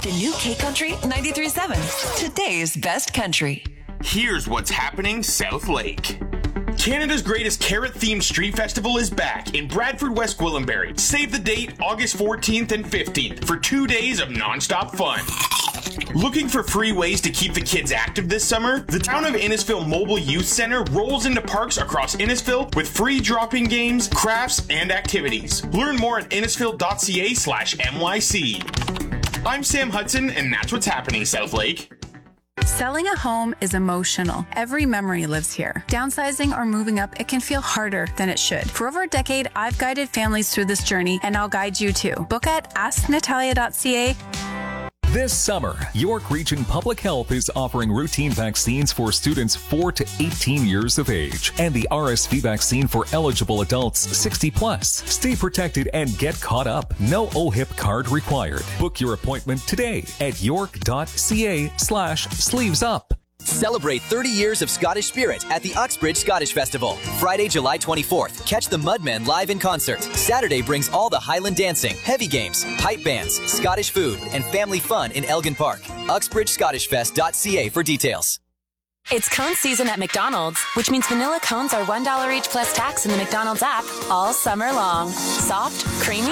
The new K-Country 93.7. Today's best country. Here's what's happening South Lake. Canada's greatest carrot-themed street festival is back in Bradford, West Gwillimbury. Save the date, August 14th and 15th, for 2 days of non-stop fun. Looking for free ways to keep the kids active this summer? The Town of Innisfil Mobile Youth Center rolls into parks across Innisfil with free drop-in games, crafts, and activities. Learn more at innisfil.ca/MYC. I'm Sam Hudson, and that's what's happening, South Lake. Selling a home is emotional. Every memory lives here. Downsizing or moving up, it can feel harder than it should. For over a decade, I've guided families through this journey, and I'll guide you too. Book at asknatalia.ca. This summer, York Region Public Health is offering routine vaccines for students 4 to 18 years of age and the RSV vaccine for eligible adults 60 plus. Stay protected and get caught up. No OHIP card required. Book your appointment today at york.ca/sleevesup. Celebrate 30 years of Scottish spirit at the Uxbridge Scottish Festival. Friday, July 24th, catch the Mudmen live in concert. Saturday brings all the Highland dancing, heavy games, pipe bands, Scottish food, and family fun in Elgin Park. UxbridgeScottishFest.ca for details. It's cone season at McDonald's, which means vanilla cones are $1 each plus tax in the McDonald's app all summer long. Soft, creamy,